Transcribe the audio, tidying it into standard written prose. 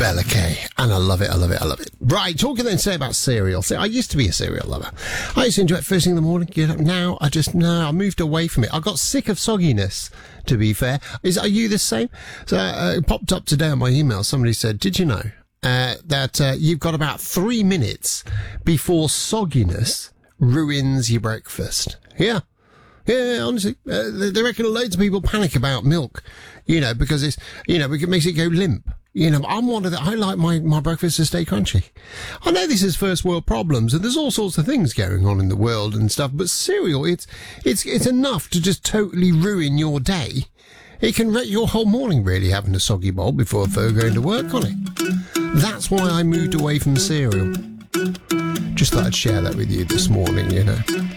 Bella Kay, and I love it, I love it, I love it. Right, talking then say about cereal. See, I used to be a cereal lover. I used to enjoy it first thing in the morning, get up. Now, I moved away from it. I got sick of sogginess, to be fair. Are you the same? So, it popped up today on my email. Somebody said, did you know that you've got about 3 minutes before sogginess ruins your breakfast? Yeah. Yeah, honestly, they reckon loads of people panic about milk, because it's, it makes it go limp. I'm one of the, I like my breakfast to stay crunchy. I know this is first world problems and there's all sorts of things going on in the world and stuff, but cereal, it's enough to just totally ruin your day. It can wreck your whole morning really having a soggy bowl before going to work on it. That's why I moved away from cereal. Just thought I'd share that with you this morning,